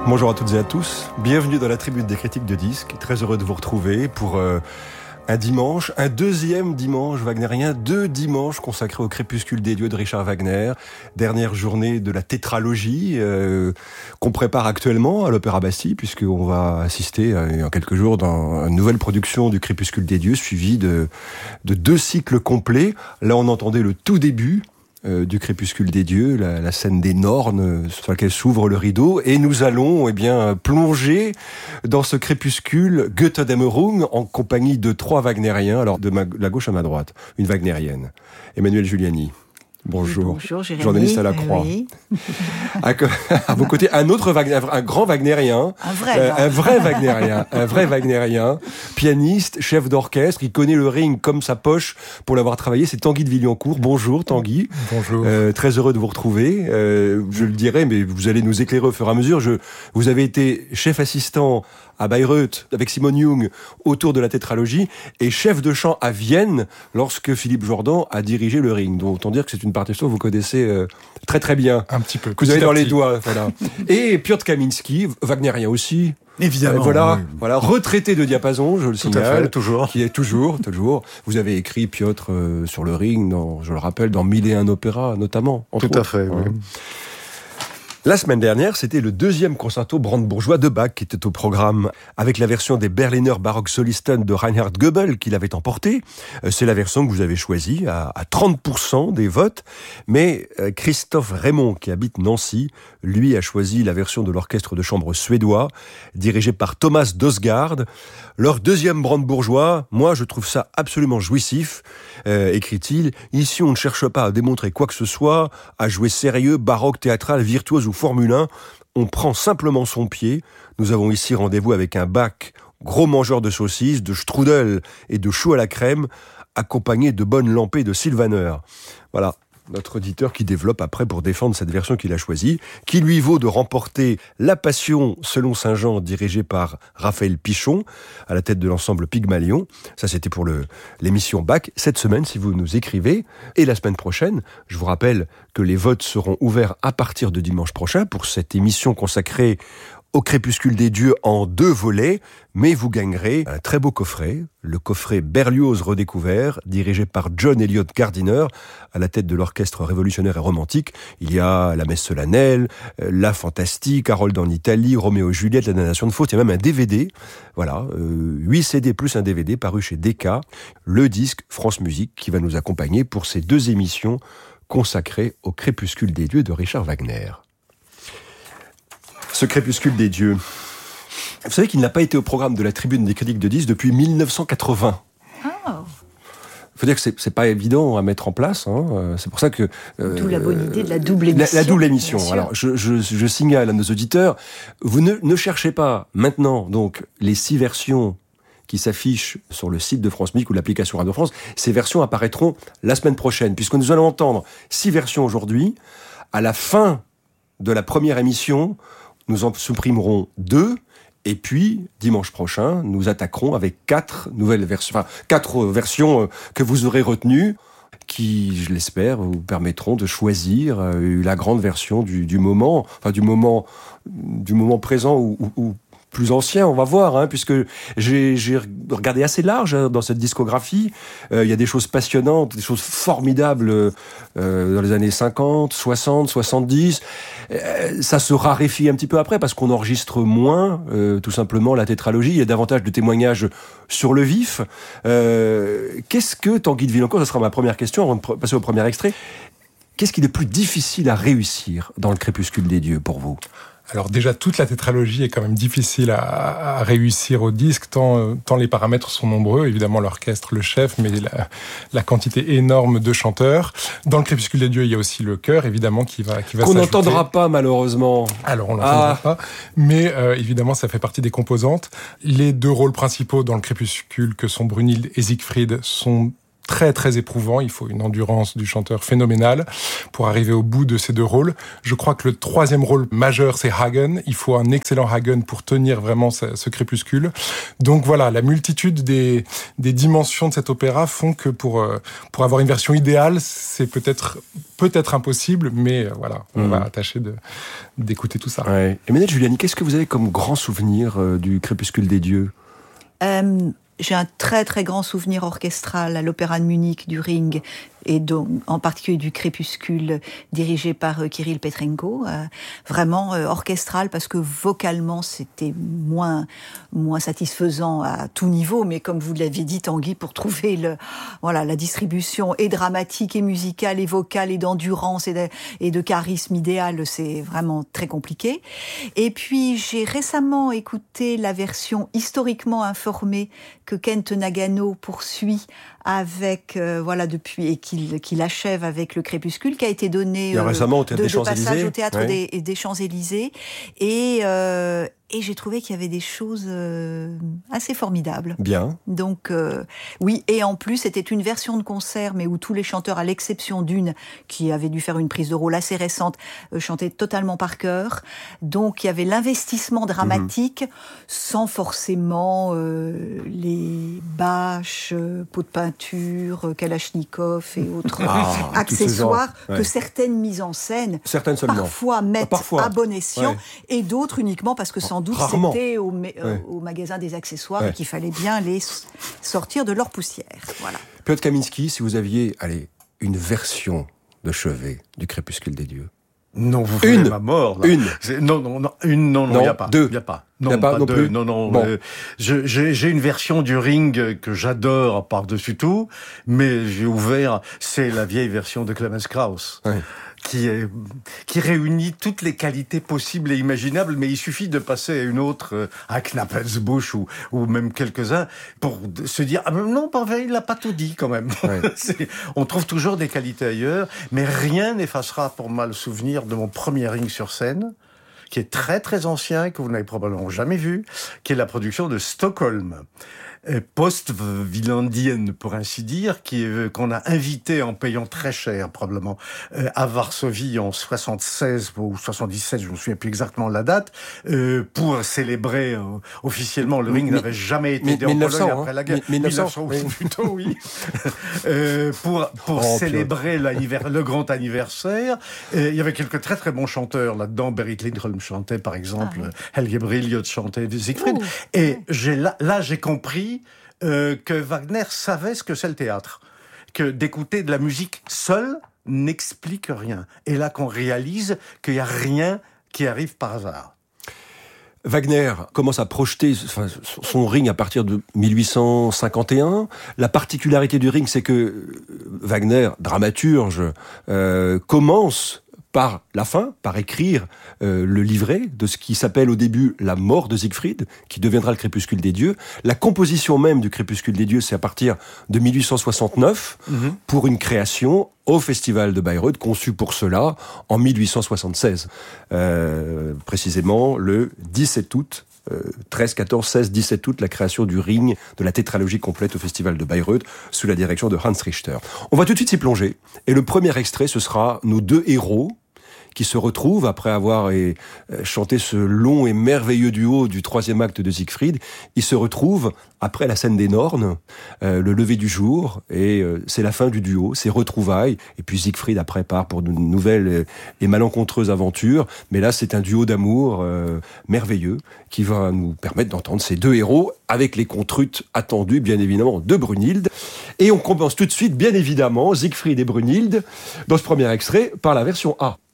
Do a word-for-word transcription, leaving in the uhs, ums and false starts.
Bonjour à toutes et à tous, bienvenue dans la tribune des critiques de disques, très heureux de vous retrouver pour euh, un dimanche, un deuxième dimanche wagnérien, deux dimanches consacrés au crépuscule des dieux de Richard Wagner, dernière journée de la tétralogie euh, qu'on prépare actuellement à l'Opéra Bastille, puisqu'on va assister euh, en quelques jours dans une nouvelle production du crépuscule des dieux, suivie de, de deux cycles complets. Là on entendait le tout début Euh, du crépuscule des dieux, la, la scène des Nornes euh, sur laquelle s'ouvre le rideau, et nous allons eh bien plonger dans ce crépuscule Götterdämmerung en compagnie de trois wagnériens, alors de ma, la gauche à ma droite, une wagnérienne, Emmanuelle Giuliani. Bonjour. Bonjour, Jérémy. Journaliste à la Croix. Oui. À, à vos côtés, un autre Wagner, un grand wagnérien, Un vrai, euh, un vrai wagnérien, un vrai wagnérien, pianiste, chef d'orchestre, il connaît le ring comme sa poche pour l'avoir travaillé. C'est Tanguy de Villancourt. Bonjour Tanguy. Bonjour. Euh, très heureux de vous retrouver. Euh, je le dirai, mais vous allez nous éclairer au fur et à mesure. Je, vous avez été chef assistant à Bayreuth avec Simone Young autour de la tétralogie et chef de chant à Vienne lorsque Philippe Jordan a dirigé le ring. Donc autant dire que c'est une partition que vous connaissez euh, très très bien. Un petit peu. Que vous avez dans les doigts, voilà. Et Piotr Kaminski, wagnérien aussi. Évidemment. Euh, voilà, oui. voilà, retraité de diapason, je le Tout signale. à fait, toujours. Qui est toujours, toujours. Vous avez écrit Piotr euh, sur le ring, dans, je le rappelle, dans Mille et un opéras, notamment. Entre Tout à autres. fait, oui. Voilà. La semaine dernière, c'était le deuxième concerto brandebourgeois de Bach qui était au programme, avec la version des Berliner Barocksolisten de Reinhard Goebel qu'il avait emporté. C'est la version que vous avez choisie à, à trente pour cent des votes, mais Christophe Raymond, qui habite Nancy, lui a choisi la version de l'orchestre de chambre suédois, dirigé par Thomas Dosgaard. Leur deuxième brandebourgeois, moi je trouve ça absolument jouissif, euh, écrit-il. Ici on ne cherche pas à démontrer quoi que ce soit, à jouer sérieux, baroque, théâtral, virtuose ou Formule un, on prend simplement son pied. Nous avons ici rendez-vous avec un Bach, gros mangeur de saucisses, de strudel et de choux à la crème, accompagné de bonnes lampées de Sylvaner. Voilà, notre auditeur qui développe après pour défendre cette version qu'il a choisie, qui lui vaut de remporter La Passion selon Saint-Jean, dirigée par Raphaël Pichon, à la tête de l'ensemble Pygmalion. Ça, c'était pour le, l'émission Bach. Cette semaine, si vous nous écrivez, et la semaine prochaine, je vous rappelle que les votes seront ouverts à partir de dimanche prochain pour cette émission consacrée au crépuscule des dieux en deux volets, mais vous gagnerez un très beau coffret, le coffret Berlioz redécouvert, dirigé par John Elliott Gardiner, à la tête de l'orchestre révolutionnaire et romantique. Il y a La Messe solennelle, La Fantastique, Harold en Italie, Roméo et Juliette, La damnation de Faust. Il y a même un D V D, voilà, euh, huit C D plus un D V D paru chez Decca, le disque France Musique qui va nous accompagner pour ces deux émissions consacrées au crépuscule des dieux de Richard Wagner. Ce crépuscule des dieux. Vous savez qu'il n'a pas été au programme de la tribune des critiques de disques depuis mille neuf cent quatre-vingts. Oh. Il faut dire que c'est, c'est pas évident à mettre en place. Hein. C'est pour ça que... Euh, D'où la bonne idée de la double émission. La, la double émission. Alors, je, je, je signale à nos auditeurs, vous ne, ne cherchez pas maintenant donc les six versions qui s'affichent sur le site de France Musique ou l'application Radio France. Ces versions apparaîtront la semaine prochaine, puisque nous allons entendre six versions aujourd'hui. À la fin de la première émission, nous en supprimerons deux, et puis, dimanche prochain, nous attaquerons avec quatre nouvelles versions, enfin, quatre versions que vous aurez retenues, qui, je l'espère, vous permettront de choisir la grande version du, du moment, enfin, du moment, du moment présent ou, ou, ou plus ancien, on va voir, hein, puisque j'ai, j'ai regardé assez large hein, dans cette discographie. Euh, il y a des choses passionnantes, des choses formidables euh, dans les années cinquante, soixante, soixante-dix. Euh, ça se raréfie un petit peu après parce qu'on enregistre moins, euh, tout simplement, la tétralogie. Il y a davantage de témoignages sur le vif. Euh, qu'est-ce que, Tanguy de Villancourt, ça sera ma première question avant de passer au premier extrait, qu'est-ce qu'il est plus difficile à réussir dans le crépuscule des dieux pour vous ? Alors déjà, toute la tétralogie est quand même difficile à, à réussir au disque, tant, tant les paramètres sont nombreux, évidemment l'orchestre, le chef, mais la, la quantité énorme de chanteurs. Dans le crépuscule des dieux, il y a aussi le chœur, évidemment, qui va, qui va Qu'on s'ajouter. n'entendra pas, malheureusement. Alors, on l'entendra Ah. pas, mais euh, évidemment, ça fait partie des composantes. Les deux rôles principaux dans le crépuscule, que sont Brunhilde et Siegfried, sont très très éprouvant. Il faut une endurance du chanteur phénoménale pour arriver au bout de ces deux rôles. Je crois que le troisième rôle majeur, c'est Hagen. Il faut un excellent Hagen pour tenir vraiment ce, ce crépuscule. Donc voilà, la multitude des, des dimensions de cet opéra font que pour, pour avoir une version idéale, c'est peut-être, peut-être impossible, mais voilà, on mmh. va tâcher de, d'écouter tout ça. Ouais. Emmanuelle Giuliani, qu'est-ce que vous avez comme grand souvenir euh, du Crépuscule des dieux ? euh, J'ai un très très grand souvenir orchestral à l'Opéra de Munich du Ring, et donc en particulier du Crépuscule dirigé par euh, Kirill Petrenko, euh, vraiment euh, orchestral, parce que vocalement c'était moins moins satisfaisant à tout niveau, mais comme vous l'avez dit Tanguy, pour trouver le voilà la distribution et dramatique et musicale et vocale et d'endurance et de, et de charisme idéal, c'est vraiment très compliqué. Et puis j'ai récemment écouté la version historiquement informée que Kent Nagano poursuit avec euh, voilà depuis et qu'il qu'il achève avec le Crépuscule, qui a été donné euh, récemment au théâtre de, des de passage au théâtre ouais. des, des Champs-Élysées, et euh, et j'ai trouvé qu'il y avait des choses euh, assez formidables. Bien. Donc euh, oui, et en plus c'était une version de concert, mais où tous les chanteurs, à l'exception d'une qui avait dû faire une prise de rôle assez récente, euh, chantaient totalement par cœur. Donc il y avait l'investissement dramatique, mmh. sans forcément euh, les bâches, euh, pots de peinture, euh, Kalachnikov et autres ah, accessoires ouais. que certaines mises en scène certaines parfois mettent ah, parfois. à bon escient, ouais. et d'autres uniquement parce que sans doute Rarement. c'était au, euh, ouais. au magasin des accessoires, ouais. et qu'il fallait bien les sortir de leur poussière. Voilà. Piotr Kaminski, si vous aviez allez, une version de chevet du Crépuscule des dieux. Non, vous faites ma mort. Là. Une. C'est, non, non, non, une, non, non, il n'y a pas. Deux. Il n'y a pas. Non, non, pas, pas non deux. plus. Non, non. Bon. Euh, je, j'ai, j'ai une version du Ring que j'adore par-dessus tout, mais j'ai ouvert, c'est la vieille version de Clemens Krauss. Ouais. Qui, est, qui réunit toutes les qualités possibles et imaginables, mais il suffit de passer à une autre, euh, à Knappelsbusch ou, ou même quelques-uns, pour se dire, ah ben non, il n'a pas tout dit quand même. Ouais. c'est, on trouve toujours des qualités ailleurs, mais rien n'effacera pour moi le souvenir de mon premier Ring sur scène, qui est très très ancien, que vous n'avez probablement jamais vu, qui est la production de Stockholm. Post-Vilandienne, pour ainsi dire, qui est, qu'on a invité en payant très cher, probablement, euh, à Varsovie en soixante-seize ou soixante-dix-sept, je ne me souviens plus exactement la date, euh, pour célébrer euh, officiellement. Le Ring mais, n'avait jamais été aidé en Pologne après la guerre. mille neuf cents, mille neuf cents oui. plutôt, oui. euh, pour pour oh, célébrer le grand anniversaire. Et il y avait quelques très très bons chanteurs là-dedans. Berit Lindholm chantait, par exemple. Ah, oui. Helge Brilliot chantait Siegfried. Oh. Et j'ai, là, là, j'ai compris Euh, que Wagner savait ce que c'est le théâtre, que d'écouter de la musique seule n'explique rien. Et là qu'on réalise qu'il n'y a rien qui arrive par hasard. Wagner commence à projeter enfin, son Ring à partir de mille huit cent cinquante et un. La particularité du Ring, c'est que Wagner, dramaturge, euh, commence par la fin, par écrire euh, le livret de ce qui s'appelle au début La mort de Siegfried, qui deviendra le Crépuscule des dieux. La composition même du Crépuscule des dieux, c'est à partir de mille huit cent soixante-neuf, mm-hmm. pour une création au Festival de Bayreuth, conçue pour cela en mille huit cent soixante-seize. Euh, précisément le dix-sept août, Euh, treize, quatorze, seize, dix-sept août, la création du Ring, de la tétralogie complète au Festival de Bayreuth, sous la direction de Hans Richter. On va tout de suite s'y plonger. Et le premier extrait, ce sera nos deux héros, qui se retrouvent après avoir et, euh, chanté ce long et merveilleux duo du troisième acte de Siegfried. Ils se retrouvent après la scène des Nornes, euh, le lever du jour, et euh, c'est la fin du duo, c'est retrouvailles, et puis Siegfried après part pour de nouvelles et malencontreuses aventures, mais là c'est un duo d'amour euh, merveilleux qui va nous permettre d'entendre ces deux héros avec les contrutes attendues bien évidemment de Brunhilde, et on commence tout de suite bien évidemment Siegfried et Brunhilde dans ce premier extrait par la version A.